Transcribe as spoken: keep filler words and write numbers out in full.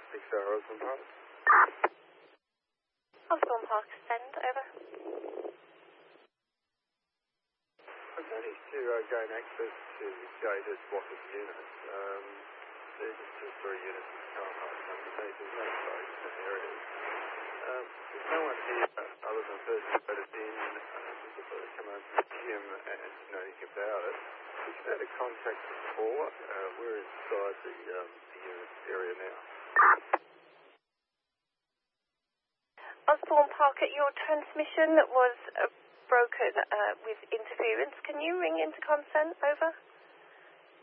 six hour Osborne Park. Osborne Park, send, over. I managed to uh, gain access to gated blocked units. Um, there's just two or three units in the car park underneath. There's no space in the areas. Um, there's no one here uh, other than the person who let us in. Uh, just sort of come over to Kim and to know anything about it. We've had a contact before. Uh, we're inside the, um, the unit area now. Osborne Park, your transmission was uh, broken uh, with interference. Can you ring into consent, over?